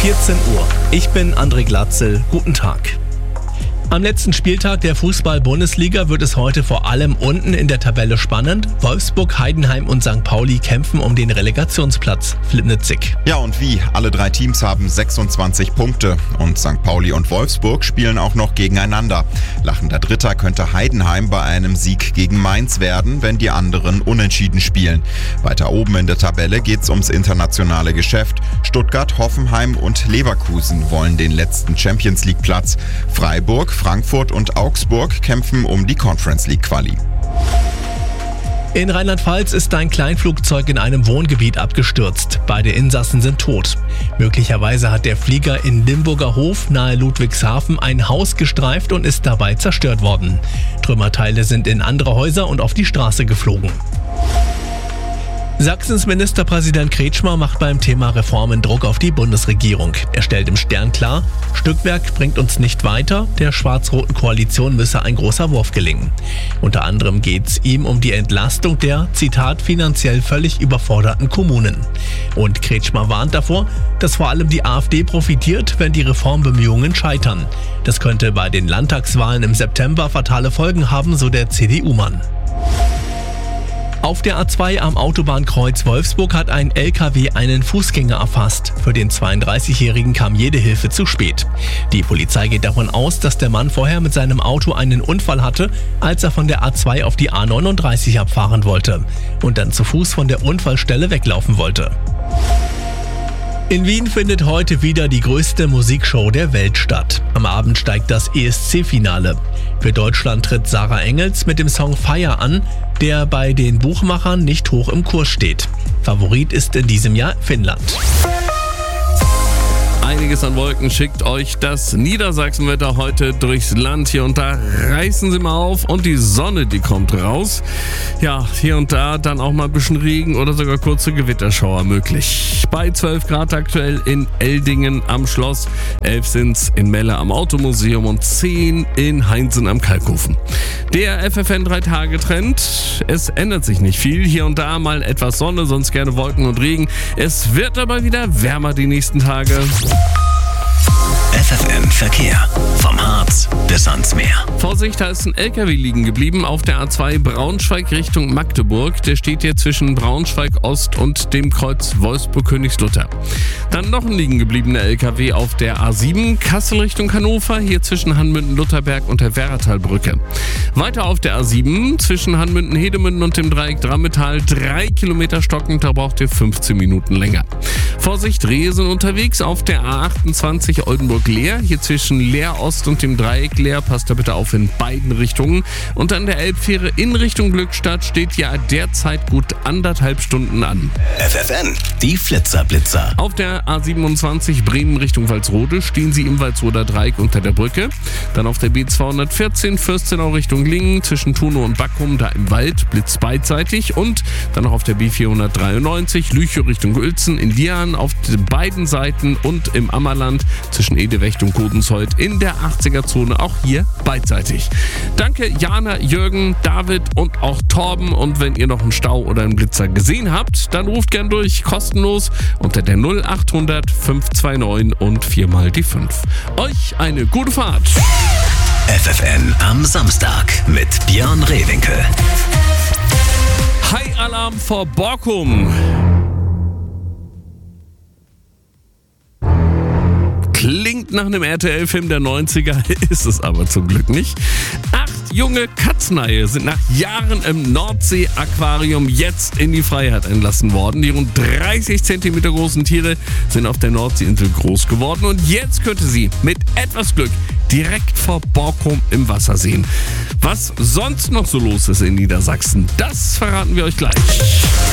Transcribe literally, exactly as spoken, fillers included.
vierzehn Uhr. Ich bin André Glatzel. Guten Tag. Am letzten Spieltag der Fußball-Bundesliga wird es heute vor allem unten in der Tabelle spannend. Wolfsburg, Heidenheim und Sankt Pauli kämpfen um den Relegationsplatz. Philipp Nitzig. Ja, und wie? Alle drei Teams haben sechsundzwanzig Punkte. Und Sankt Pauli und Wolfsburg spielen auch noch gegeneinander. Lachender Dritter könnte Heidenheim bei einem Sieg gegen Mainz werden, wenn die anderen unentschieden spielen. Weiter oben in der Tabelle geht's ums internationale Geschäft. Stuttgart, Hoffenheim und Leverkusen wollen den letzten Champions-League-Platz. Freiburg, Frankfurt und Augsburg kämpfen um die Conference League Quali. In Rheinland-Pfalz ist ein Kleinflugzeug in einem Wohngebiet abgestürzt. Beide Insassen sind tot. Möglicherweise hat der Flieger in Limburger Hof nahe Ludwigshafen ein Haus gestreift und ist dabei zerstört worden. Trümmerteile sind in andere Häuser und auf die Straße geflogen. Sachsens Ministerpräsident Kretschmer macht beim Thema Reformen Druck auf die Bundesregierung. Er stellt im Stern klar, Stückwerk bringt uns nicht weiter, der schwarz-roten Koalition müsse ein großer Wurf gelingen. Unter anderem geht es ihm um die Entlastung der, Zitat, finanziell völlig überforderten Kommunen. Und Kretschmer warnt davor, dass vor allem die AfD profitiert, wenn die Reformbemühungen scheitern. Das könnte bei den Landtagswahlen im September fatale Folgen haben, so der C D U-Mann. Auf der A zwei am Autobahnkreuz Wolfsburg hat ein L K W einen Fußgänger erfasst. Für den zweiunddreißigjährigen kam jede Hilfe zu spät. Die Polizei geht davon aus, dass der Mann vorher mit seinem Auto einen Unfall hatte, als er von der A zwei auf die A neununddreißig abfahren wollte und dann zu Fuß von der Unfallstelle weglaufen wollte. In Wien findet heute wieder die größte Musikshow der Welt statt. Am Abend steigt das E S C-Finale. Für Deutschland tritt Sarah Engels mit dem Song Fire an, der bei den Buchmachern nicht hoch im Kurs steht. Favorit ist in diesem Jahr Finnland. Einiges an Wolken schickt euch das Niedersachsenwetter heute durchs Land. Hier und da reißen sie mal auf und die Sonne, die kommt raus. Ja, hier und da dann auch mal ein bisschen Regen oder sogar kurze Gewitterschauer möglich. Bei zwölf Grad aktuell in Eldingen am Schloss, elf sind's in Melle am Automuseum und zehn in Heinzen am Kalkofen. Der F F N drei Tage Trend, es ändert sich nicht viel. Hier und da mal etwas Sonne, sonst gerne Wolken und Regen. Es wird aber wieder wärmer die nächsten Tage. F F M Verkehr. Vom Harz bis ans Meer. Vorsicht, da ist ein L K W liegen geblieben auf der A zwei Braunschweig Richtung Magdeburg. Der steht hier zwischen Braunschweig Ost und dem Kreuz Wolfsburg-Königslutter. Dann noch ein liegen gebliebener L K W auf der A sieben Kassel Richtung Hannover, hier zwischen Hanmünden-Lutherberg und der Werratalbrücke. Weiter auf der A sieben zwischen Hanmünden-Hedemünden und dem Dreieck Drammetal drei Kilometer stockend, da braucht ihr fünfzehn Minuten länger. Vorsicht, Rehe sind unterwegs auf der A achtundzwanzig Oldenburg-Leer, hier zwischen Leer Ost und dem Dreieck Leer, passt da bitte auf in beiden Richtungen. Und an der Elbfähre in Richtung Glückstadt steht ja derzeit gut anderthalb Stunden an. F F N, die Flitzer-Blitzer. Auf der A siebenundzwanzig Bremen Richtung Walsrode stehen sie im Walsroder Dreieck unter der Brücke. Dann auf der B zweihundertvierzehn Fürstenau Richtung Lingen zwischen Thunow und Backum, da im Wald, blitzt beidseitig. Und dann noch auf der B vierhundertdreiundneunzig Lüchow Richtung Uelzen in Dian auf beiden Seiten und im Ammerland zwischen Edewecht und Godensholt in der achtziger-Zone, auch hier beidseitig. Danke Jana, Jürgen, David und auch Torben. Und wenn ihr noch einen Stau oder einen Blitzer gesehen habt, dann ruft gern durch, kostenlos unter der null achthundert fünf zwei neun und viermal die fünf. Euch eine gute Fahrt. F F N am Samstag mit Björn Rehwinkel. High Alarm vor Borkum. Klingt nach einem R T L-Film der neunziger, ist es aber zum Glück nicht. Acht junge Katzenhaie sind nach Jahren im Nordsee-Aquarium jetzt in die Freiheit entlassen worden. Die rund dreißig Zentimeter großen Tiere sind auf der Nordseeinsel groß geworden und jetzt könnte sie mit etwas Glück direkt vor Borkum im Wasser sehen. Was sonst noch so los ist in Niedersachsen, das verraten wir euch gleich.